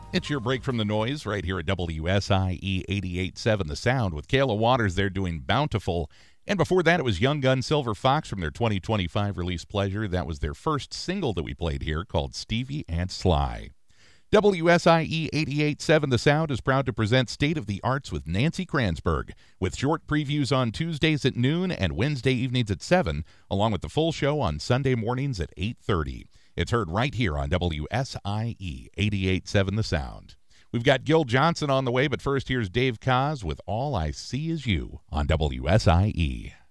It's your break from the noise right here at WSIE 88.7 The Sound with Kayla Waters. They're doing Bountiful. And before that, it was Young Gun Silver Fox from their 2025 release Pleasure. That was their first single that we played here called Stevie and Sly. WSIE 88.7 The Sound is proud to present State of the Arts with Nancy Kranzberg, with short previews on Tuesdays at noon and Wednesday evenings at 7, along with the full show on Sunday mornings at 8:30. It's heard right here on WSIE 88.7 The Sound. We've got Gil Johnson on the way, but first here's Dave Koz with All I See Is You on WSIE.